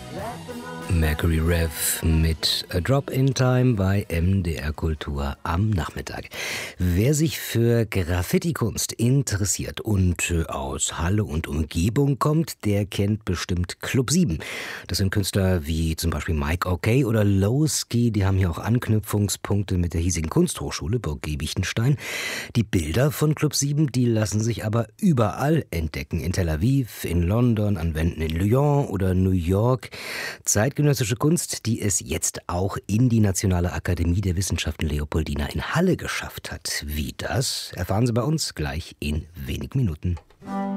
Mercury Rev mit A Drop in Time bei MDR Kultur am Nachmittag. Wer sich für Graffiti-Kunst interessiert und aus Halle und Umgebung kommt, der kennt bestimmt Club 7. Das sind Künstler wie zum Beispiel Mike Okay oder Lowski, die haben hier auch Anknüpfungspunkte mit der hiesigen Kunsthochschule Burg Giebichenstein. Die Bilder von Club 7, die lassen sich aber überall entdecken. In Tel Aviv, in London, an Wänden in Lyon oder New York. Zeitgenössische Kunst, die es jetzt auch in die Nationale Akademie der Wissenschaften Leopoldina in Halle geschafft hat. Wie das, erfahren Sie bei uns gleich in wenigen Minuten.